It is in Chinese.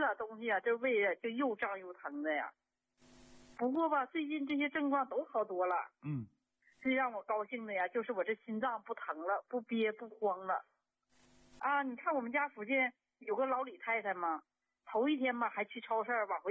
了东西啊，这胃呀就又胀又疼的呀。不过吧，最近这些症状都好多了。最让我高兴的呀，就是我这心脏不疼了，不憋不慌了。啊，你看我们家附近有个老李太太嘛，头一天吧还去超市往回